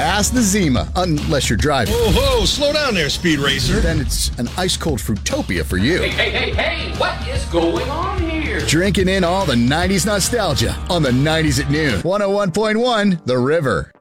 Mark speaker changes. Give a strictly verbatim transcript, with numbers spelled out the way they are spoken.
Speaker 1: past the Zima, unless you're driving.
Speaker 2: Whoa, whoa, slow down there, Speed Racer.
Speaker 1: Then it's an ice-cold Fruitopia for you.
Speaker 3: Hey, hey, hey, hey, what is going on here?
Speaker 1: Drinking in all the nineties nostalgia on the nineties at noon. one oh one point one The River.